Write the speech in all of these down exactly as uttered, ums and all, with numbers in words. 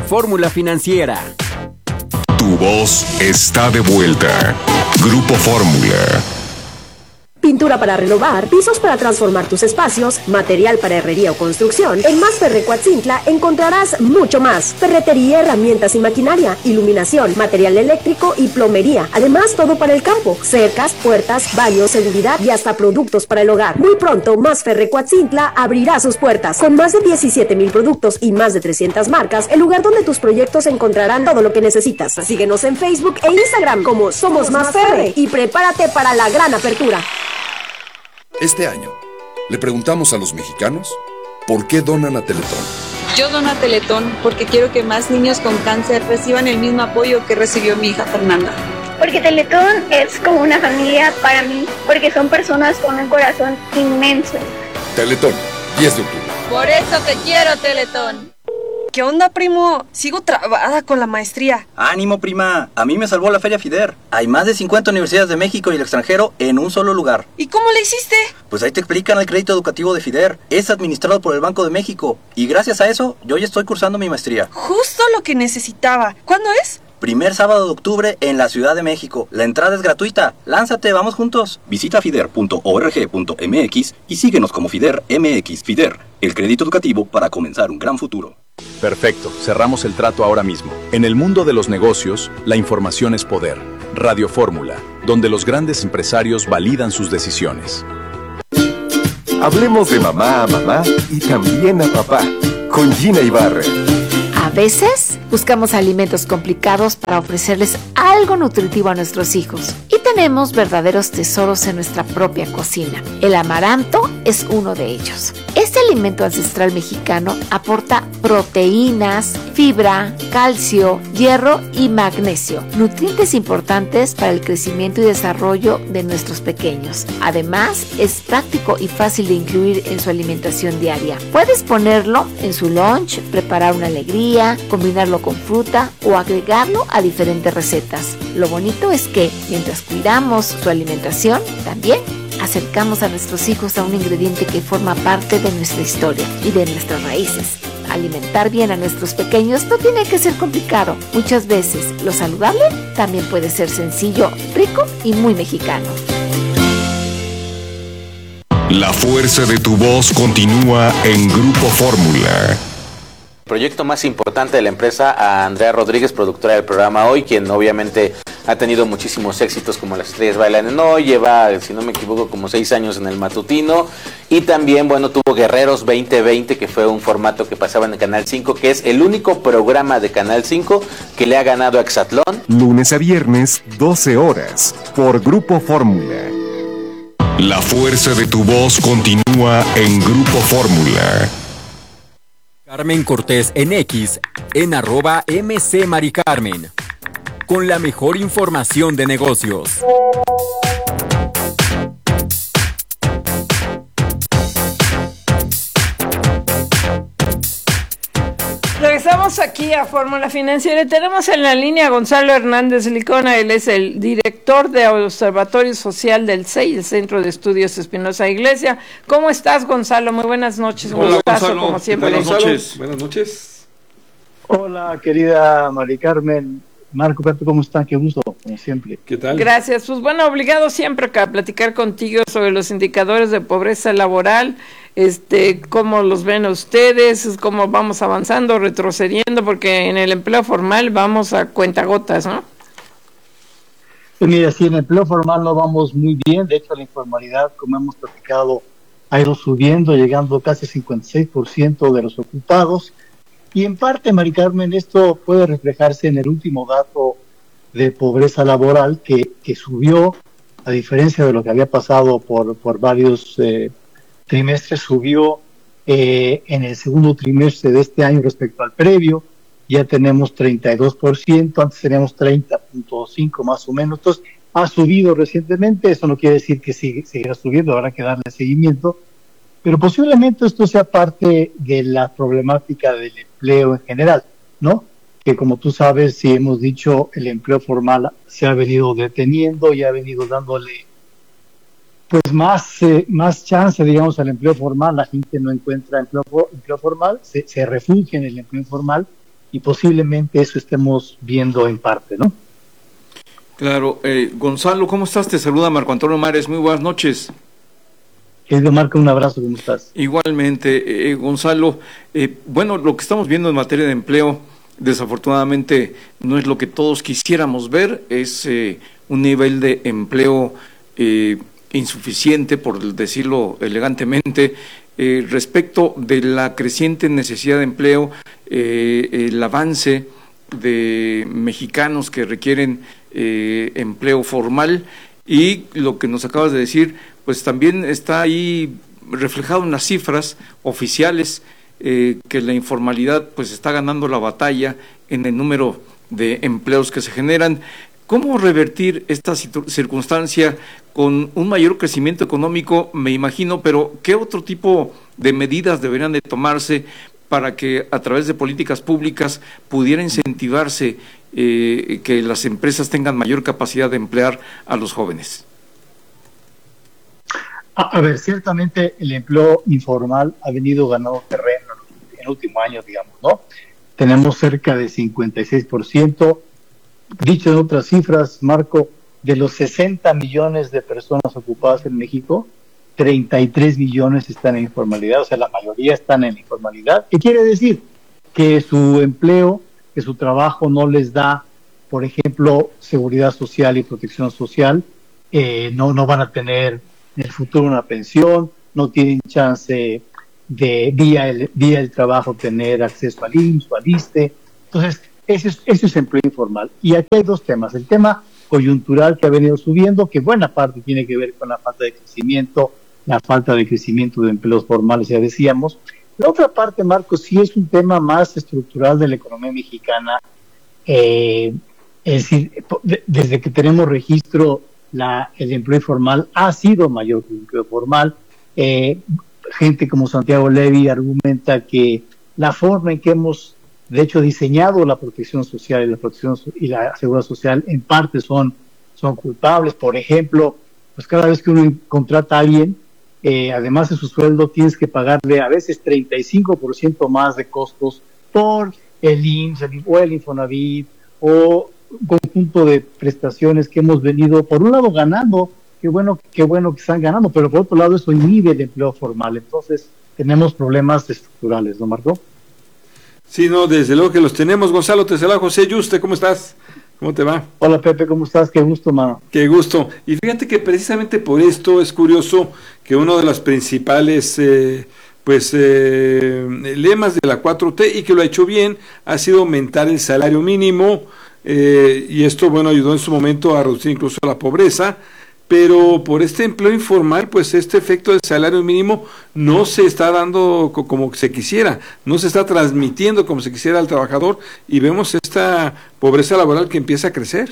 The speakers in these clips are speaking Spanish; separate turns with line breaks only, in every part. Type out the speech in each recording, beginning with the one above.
Fórmula Financiera.
Tu voz está de vuelta. Grupo Fórmula.
Pintura para renovar, pisos para transformar tus espacios, material para herrería o construcción. En Más Ferre Coatzintla encontrarás mucho más. Ferretería, herramientas y maquinaria, iluminación, material eléctrico y plomería. Además, todo para el campo. Cercas, puertas, baños, seguridad y hasta productos para el hogar. Muy pronto, Más Ferre Coatzintla abrirá sus puertas. Con más de diecisiete mil productos y más de trescientas marcas, el lugar donde tus proyectos encontrarán todo lo que necesitas. Síguenos en Facebook e Instagram como Somos Más Ferre y prepárate para la gran apertura.
Este año, le preguntamos a los mexicanos por qué donan a Teletón.
Yo dono a Teletón porque quiero que más niños con cáncer reciban el mismo apoyo que recibió mi hija Fernanda.
Porque Teletón es como una familia para mí, porque son personas con un corazón inmenso.
Teletón, diez de octubre.
Por eso te quiero, Teletón.
¿Qué onda, primo? Sigo trabada con la maestría.
¡Ánimo, prima! A mí me salvó la Feria FIDER. Hay más de cincuenta universidades de México y el extranjero en un solo lugar.
¿Y cómo le hiciste?
Pues ahí te explican el crédito educativo de FIDER. Es administrado por el Banco de México. Y gracias a eso, yo ya estoy cursando mi maestría.
Justo lo que necesitaba. ¿Cuándo es?
Primer sábado de octubre en la Ciudad de México. La entrada es gratuita. Lánzate, vamos juntos. Visita fider punto org punto mx y síguenos como FIDER M X. FIDER, el crédito educativo para comenzar un gran futuro.
Perfecto, cerramos el trato ahora mismo. En el mundo de los negocios, la información es poder. Radio Fórmula, donde los grandes empresarios validan sus decisiones.
Hablemos de mamá a mamá y también a papá, con Gina Ibarra.
A veces buscamos alimentos complicados para ofrecerles algo nutritivo a nuestros hijos. Y tenemos verdaderos tesoros en nuestra propia cocina. El amaranto es uno de ellos. Este alimento ancestral mexicano aporta proteínas, fibra, calcio, hierro y magnesio, nutrientes importantes para el crecimiento y desarrollo de nuestros pequeños. Además, es práctico y fácil de incluir en su alimentación diaria. Puedes ponerlo en su lunch, preparar una alegría, combinarlo con fruta o agregarlo a diferentes recetas. Lo bonito es que, mientras cuidamos su alimentación, también acercamos a nuestros hijos a un ingrediente que forma parte de nuestra historia y de nuestras raíces. Alimentar bien a nuestros pequeños no tiene que ser complicado. Muchas veces lo saludable también puede ser sencillo, rico y muy mexicano.
La fuerza de tu voz continúa en Grupo Fórmula.
Proyecto más importante de la empresa, a Andrea Rodríguez, productora del programa Hoy, quien obviamente ha tenido muchísimos éxitos como Las Estrellas Bailan en Hoy, lleva, si no me equivoco, como seis años en el matutino, y también, bueno, tuvo Guerreros veinte veinte, que fue un formato que pasaba en el Canal cinco, que es el único programa de Canal cinco que le ha ganado a Exatlón.
Lunes a viernes, doce horas, por Grupo Fórmula.
La fuerza de tu voz continúa en Grupo Fórmula.
Carmen Cortés en X, en arroba mcmaricarmen, con la mejor información de negocios.
Regresamos aquí a Fórmula Financiera. Tenemos en la línea a Gonzalo Hernández Licona. Él es el director de Observatorio Social del C E I, el Centro de Estudios Espinosa Iglesia. ¿Cómo estás, Gonzalo? Muy buenas noches. Un
Hola,
gustazo,
Gonzalo.
como siempre.
Buenas noches. Buenas noches.
Hola, querida Mari Carmen. Marco, Pepe, ¿cómo están? Qué gusto, como siempre.
¿Qué tal?
Gracias. Pues bueno, obligado siempre a platicar contigo sobre los indicadores de pobreza laboral, este, cómo los ven ustedes, cómo vamos avanzando, retrocediendo, porque en el empleo formal vamos a cuentagotas, ¿no?
Pues mira, sí, en el empleo formal no vamos muy bien. De hecho, la informalidad, como hemos platicado, ha ido subiendo, llegando casi al cincuenta y seis por ciento de los ocupados. Y en parte, Mari Carmen, esto puede reflejarse en el último dato de pobreza laboral que, que subió, a diferencia de lo que había pasado por, por varios eh, trimestres, subió eh, en el segundo trimestre de este año respecto al previo. Ya tenemos treinta y dos por ciento, antes teníamos treinta punto cinco más o menos. Entonces, ha subido recientemente. Eso no quiere decir que sigue, seguirá subiendo, habrá que darle seguimiento. Pero posiblemente esto sea parte de la problemática del empleo en general, ¿no? Que como tú sabes, si hemos dicho, el empleo formal se ha venido deteniendo y ha venido dándole pues más eh, más chance, digamos, al empleo formal. La gente no encuentra empleo, empleo formal, se, se refugia en el empleo informal, y posiblemente eso estemos viendo en parte, ¿no?
Claro, eh, Gonzalo, ¿cómo estás? Te saluda Marco Antonio Mares, muy buenas noches.
Querido Marco, un abrazo, ¿cómo estás?
Igualmente, eh, Gonzalo, eh, bueno, lo que estamos viendo en materia de empleo, desafortunadamente no es lo que todos quisiéramos ver, es eh, un nivel de empleo eh, insuficiente, por decirlo elegantemente, eh, respecto de la creciente necesidad de empleo, eh, el avance de mexicanos que requieren eh, empleo formal, y lo que nos acabas de decir, pues también está ahí reflejado en las cifras oficiales, eh, que la informalidad pues está ganando la batalla en el número de empleos que se generan. ¿Cómo revertir esta circunstancia con un mayor crecimiento económico, me imagino, pero qué otro tipo de medidas deberían de tomarse para que a través de políticas públicas pudiera incentivarse eh, que las empresas tengan mayor capacidad de emplear a los jóvenes?
A, a ver, ciertamente el empleo informal ha venido ganando terreno en el último año, digamos, ¿no? Tenemos cerca de cincuenta y seis por ciento. Dicho en otras cifras, Marco, de los sesenta millones de personas ocupadas en México, treinta y tres millones están en informalidad, o sea, la mayoría están en informalidad. ¿Qué quiere decir? Que su empleo, que su trabajo no les da, por ejemplo, seguridad social y protección social, eh, no, no van a tener en el futuro una pensión, no tienen chance de vía el, vía el trabajo tener acceso al I M S S o al ISSSTE. Entonces, ese es, ese es empleo informal. Y aquí hay dos temas. El tema coyuntural que ha venido subiendo, que buena parte tiene que ver con la falta de crecimiento, la falta de crecimiento de empleos formales, ya decíamos. La otra parte, Marco, sí es un tema más estructural de la economía mexicana. Eh, es decir, de, desde que tenemos registro, la, el empleo informal ha sido mayor que el empleo formal. Eh, gente como Santiago Levy argumenta que la forma en que hemos, de hecho, diseñado la protección social y la protección y la seguridad social en parte son, son culpables. Por ejemplo, pues cada vez que uno contrata a alguien, eh, además de su sueldo, tienes que pagarle a veces treinta y cinco por ciento más de costos por el I M S S o el Infonavit o un conjunto de prestaciones que hemos venido, por un lado, ganando. Qué bueno, qué bueno que están ganando, pero por otro lado eso inhibe el empleo formal. Entonces tenemos problemas estructurales, ¿no, Marco?
Sí, no, desde luego que los tenemos. Gonzalo, te saluda José Yuste, ¿cómo estás? ¿Cómo te va?
Hola, Pepe, ¿cómo estás? Qué gusto, mano.
Qué gusto. Y fíjate que precisamente por esto es curioso que uno de los principales eh, pues eh, lemas de la cuatro T, y que lo ha hecho bien, ha sido aumentar el salario mínimo, eh, y esto, bueno, ayudó en su momento a reducir incluso la pobreza. Pero por este empleo informal, pues este efecto del salario mínimo no se está dando como se quisiera, no se está transmitiendo como se quisiera al trabajador, y vemos esta pobreza laboral que empieza a crecer.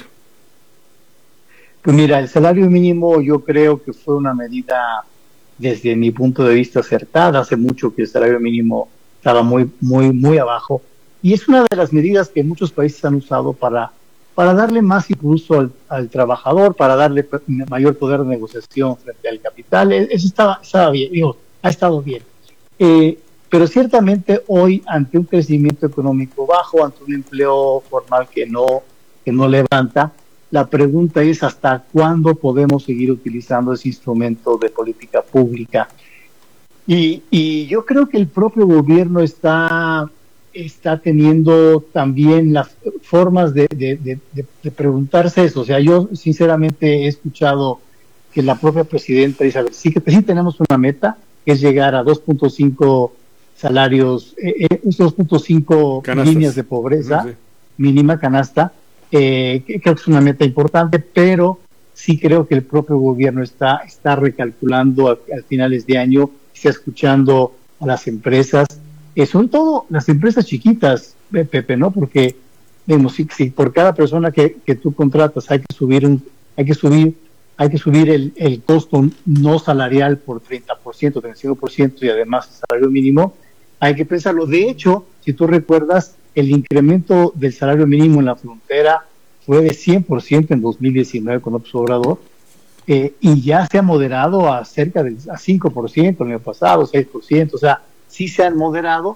Pues mira, el salario mínimo yo creo que fue una medida, desde mi punto de vista, acertada. Hace mucho que el salario mínimo estaba muy, muy, muy abajo, y es una de las medidas que muchos países han usado para para darle más impulso al, al trabajador, para darle mayor poder de negociación frente al capital. Eso estaba, estaba bien, digo, ha estado bien. Eh, pero ciertamente hoy, ante un crecimiento económico bajo, ante un empleo formal que no, que no levanta, la pregunta es hasta cuándo podemos seguir utilizando ese instrumento de política pública. Y, y yo creo que el propio gobierno está... está teniendo también las formas de, de, de, de preguntarse eso. O sea, yo sinceramente he escuchado que la propia presidenta dice, a ver, sí que sí tenemos una meta, que es llegar a dos punto cinco salarios, eh, eh, dos punto cinco líneas de pobreza, no sé, mínima canasta, eh, que creo que es una meta importante, pero sí creo que el propio gobierno está, está recalculando a, a finales de año, está escuchando a las empresas, Eh, sobre todo las empresas chiquitas, Pepe, ¿no? Porque, digamos, si, si por cada persona que, que tú contratas hay que subir un, hay que subir, hay que subir el, el costo no salarial por treinta por ciento, treinta y cinco por ciento, y además el salario mínimo, hay que pensarlo. De hecho, si tú recuerdas, el incremento del salario mínimo en la frontera fue de cien por ciento en dos mil diecinueve con López Obrador, eh, y ya se ha moderado a cerca del a cinco por ciento el año pasado, seis por ciento, o sea, sí se han moderado,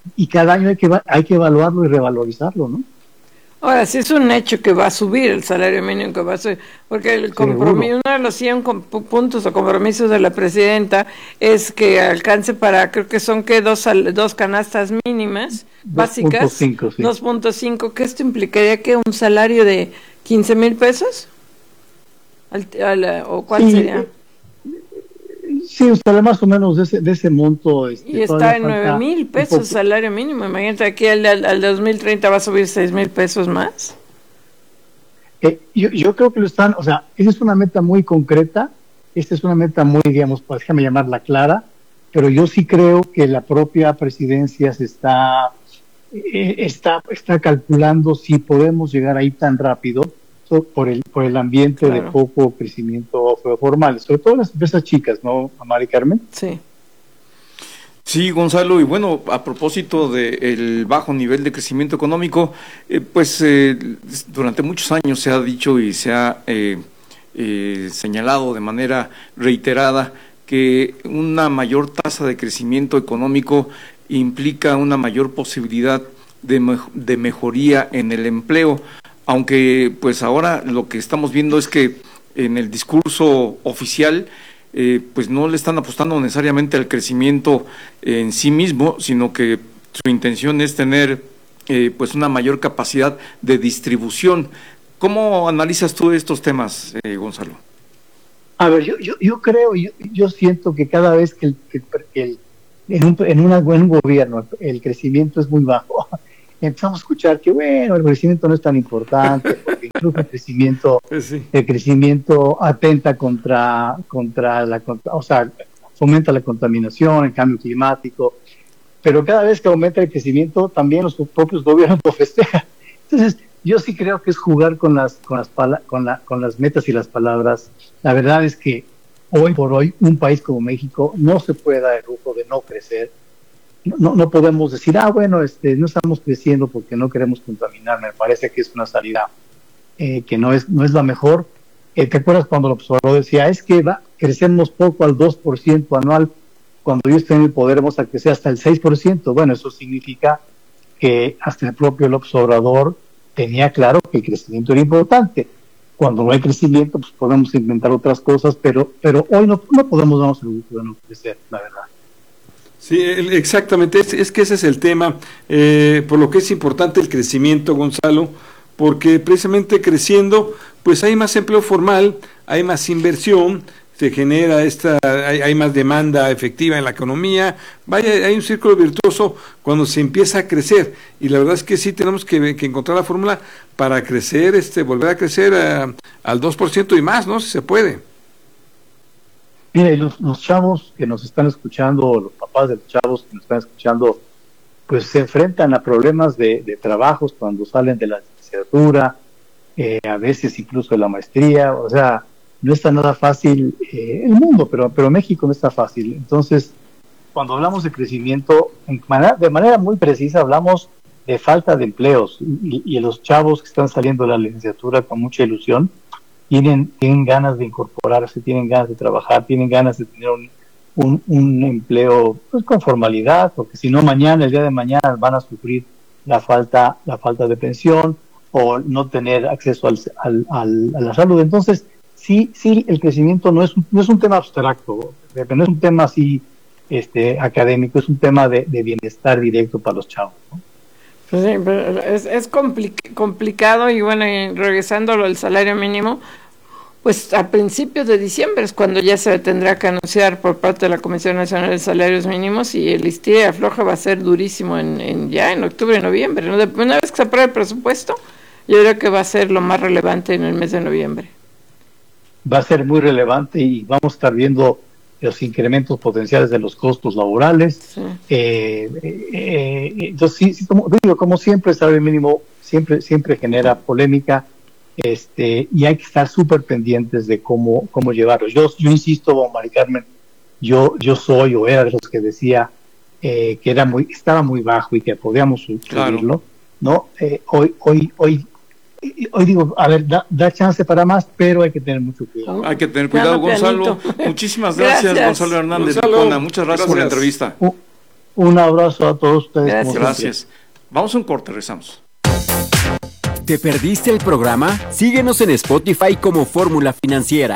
y cada año hay que, hay que evaluarlo y revalorizarlo, ¿no?
Ahora, sí es un hecho que va a subir el salario mínimo, que va a subir, porque el compromiso, uno de los cien puntos o compromisos de la presidenta es que alcance para, creo que son que dos, dos canastas mínimas básicas, dos punto cinco, sí. Que esto implicaría que un salario de quince mil pesos, al, al, o cuál sí, sería.
Sí, o sea, más o menos de ese, de ese monto. Este,
y está en nueve mil pesos salario mínimo. Imagínate, aquí al, al, al dos mil treinta va a subir seis mil pesos más.
Eh, yo, yo creo que lo están, o sea, esa es una meta muy concreta, esta es una meta muy, digamos, pues, déjame llamarla clara, pero yo sí creo que la propia presidencia se está, eh, está, está calculando si podemos llegar ahí tan rápido por el por el ambiente claro. de poco crecimiento formal, sobre todo las empresas chicas, ¿no, Mari Carmen?
Sí.
Sí, Gonzalo, y bueno, a propósito del bajo nivel de crecimiento económico, eh, pues eh, durante muchos años se ha dicho y se ha eh, eh, señalado de manera reiterada que una mayor tasa de crecimiento económico implica una mayor posibilidad de, me- de mejoría en el empleo. Aunque pues ahora lo que estamos viendo es que en el discurso oficial eh, pues no le están apostando necesariamente al crecimiento en sí mismo, sino que su intención es tener eh, pues una mayor capacidad de distribución. ¿Cómo analizas tú estos temas, eh, Gonzalo?
A ver, yo yo, yo creo, yo, yo siento que cada vez que, el, que, que el, en, un, en una, buen gobierno el crecimiento es muy bajo, empezamos a escuchar que bueno, el crecimiento no es tan importante, porque incluso el crecimiento, sí. el crecimiento atenta contra, contra la, o sea, fomenta la contaminación, el cambio climático, pero cada vez que aumenta el crecimiento, también los propios gobiernos lo festejan. Entonces, yo sí creo que es jugar con las, con las, pala- con la, con las metas y las palabras. La verdad es que hoy por hoy, un país como México no se puede dar el lujo de no crecer. No, no podemos decir, ah, bueno, este, no estamos creciendo porque no queremos contaminar. Me parece que es una salida eh, que no es no es la mejor. Eh, ¿Te acuerdas cuando López Obrador decía, es que va, crecemos poco al dos por ciento anual, cuando yo esté en el poder vamos a crecer hasta el seis por ciento? Bueno, eso significa que hasta el propio López Obrador tenía claro que el crecimiento era importante. Cuando no hay crecimiento, pues podemos inventar otras cosas, pero pero hoy no, no podemos darnos el lujo de no crecer, la verdad.
Sí, exactamente, es, es que ese es el tema, eh, por lo que es importante el crecimiento, Gonzalo, porque precisamente creciendo, pues hay más empleo formal, hay más inversión, se genera esta, hay, hay más demanda efectiva en la economía, vaya, hay un círculo virtuoso cuando se empieza a crecer, y la verdad es que sí tenemos que, que encontrar la fórmula para crecer, este, volver a crecer a, al dos por ciento y más, ¿no? Si se puede.
Mire, los, los chavos que nos están escuchando, los papás de los chavos que nos están escuchando, pues se enfrentan a problemas de, de trabajos cuando salen de la licenciatura, eh, a veces incluso de la maestría, o sea, no está nada fácil eh, el mundo, pero, pero México no está fácil. Entonces, cuando hablamos de crecimiento, en manera, de manera muy precisa hablamos de falta de empleos, y, y los chavos que están saliendo de la licenciatura con mucha ilusión, Tienen, tienen ganas de incorporarse, tienen ganas de trabajar, tienen ganas de tener un, un, un empleo pues, con formalidad, porque si no mañana, el día de mañana van a sufrir la falta la falta de pensión o no tener acceso al, al, al, a la salud. Entonces, sí, sí, el crecimiento no es, no es un tema abstracto, no es un tema así este, académico, es un tema de, de bienestar directo para los chavos, ¿no?
Pues sí, pero es, es compli- complicado y bueno, y regresando al salario mínimo, pues a principios de diciembre es cuando ya se tendrá que anunciar por parte de la Comisión Nacional de Salarios Mínimos, y el estira y afloja va a ser durísimo en, en ya en octubre y noviembre, ¿no? De, una vez que se apruebe el presupuesto, yo creo que va a ser lo más relevante en el mes de noviembre.
Va a ser muy relevante y vamos a estar viendo los incrementos potenciales de los costos laborales. Sí. Eh, eh, eh, entonces, sí, sí, como digo, como siempre, el salario mínimo siempre siempre genera polémica, este y hay que estar súper pendientes de cómo cómo llevarlo. Yo yo insisto, Mari Carmen, yo yo soy o era de los que decía eh, que era muy estaba muy bajo y que podíamos subirlo, claro. ¿no? Eh, hoy hoy hoy Hoy digo, a ver, da, da chance para más, pero hay que tener mucho cuidado.
Hay que tener cuidado, Gonzalo. Muchísimas gracias, gracias. Gonzalo Hernández. Gonzalo, muchas gracias, gracias por la entrevista.
Un, Un abrazo a todos ustedes.
Gracias. Gracias. Vamos a un corte, regresamos.
¿Te perdiste el programa? Síguenos en Spotify como Fórmula Financiera.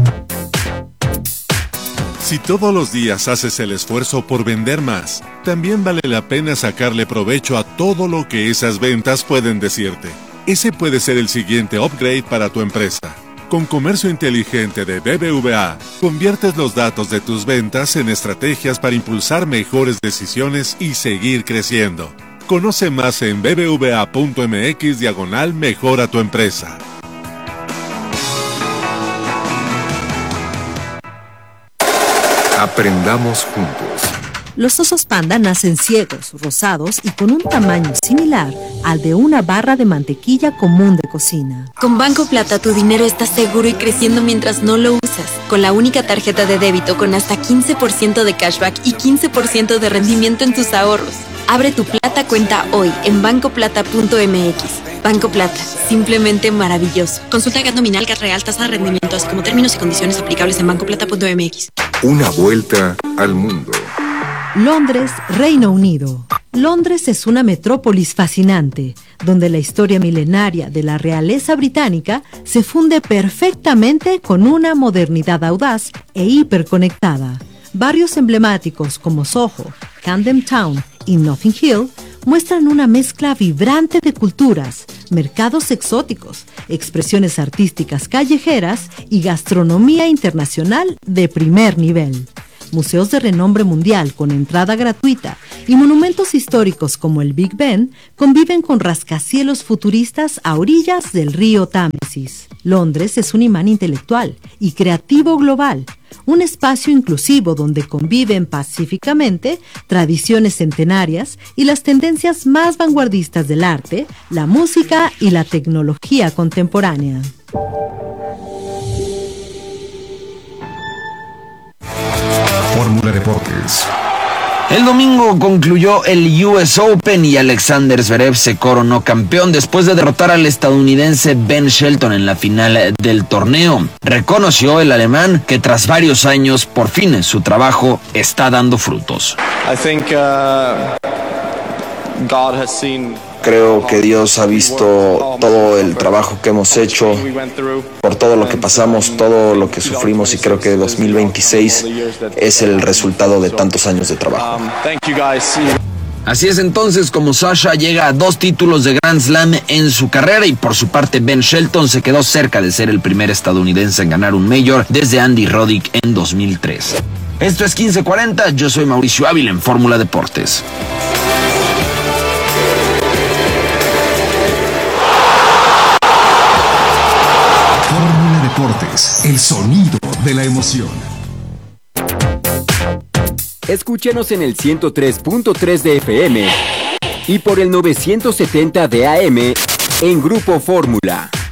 Si todos los días haces el esfuerzo por vender más, también vale la pena sacarle provecho a todo lo que esas ventas pueden decirte. Ese puede ser el siguiente upgrade para tu empresa. Con Comercio Inteligente de B B V A, conviertes los datos de tus ventas en estrategias para impulsar mejores decisiones y seguir creciendo. Conoce más en bbva.mx diagonal mejora tu empresa.
Aprendamos juntos.
Los osos panda nacen ciegos, rosados y con un tamaño similar al de una barra de mantequilla común de cocina.
Con Banco Plata tu dinero está seguro y creciendo mientras no lo usas. Con la única tarjeta de débito con hasta quince por ciento de cashback y quince por ciento de rendimiento en tus ahorros. Abre tu Plata cuenta hoy en banco plata punto m x. Banco Plata, simplemente maravilloso. Consulta G A T nominal, G A T real, tasa de rendimiento, así como términos y condiciones aplicables en banco plata punto m x.
Una vuelta al mundo.
Londres, Reino Unido. Londres es una metrópolis fascinante, donde la historia milenaria de la realeza británica se funde perfectamente con una modernidad audaz e hiperconectada. Barrios emblemáticos como Soho, Camden Town y Notting Hill muestran una mezcla vibrante de culturas, mercados exóticos, expresiones artísticas callejeras y gastronomía internacional de primer nivel. Museos de renombre mundial con entrada gratuita y monumentos históricos como el Big Ben conviven con rascacielos futuristas a orillas del río Támesis. Londres es un imán intelectual y creativo global, un espacio inclusivo donde conviven pacíficamente tradiciones centenarias y las tendencias más vanguardistas del arte, la música y la tecnología contemporánea.
Fórmula Deportes.
El domingo concluyó el U S Open y Alexander Zverev se coronó campeón después de derrotar al estadounidense Ben Shelton en la final del torneo. Reconoció el alemán que tras varios años, por fin su trabajo está dando frutos.
I think, uh, God has seen...
Creo que Dios ha visto todo el trabajo que hemos hecho, por todo lo que pasamos, todo lo que sufrimos, y creo que dos mil veintiséis es el resultado de tantos años de trabajo.
Así es entonces como Sasha llega a dos títulos de Grand Slam en su carrera, y por su parte Ben Shelton se quedó cerca de ser el primer estadounidense en ganar un Major desde Andy Roddick en dos mil tres. Esto es quince cuarenta, yo soy Mauricio Ávila en Fórmula Deportes.
Fórmula Deportes, el sonido de la emoción.
Escúchenos en el ciento tres punto tres de F M y por el novecientos setenta de A M en Grupo Fórmula.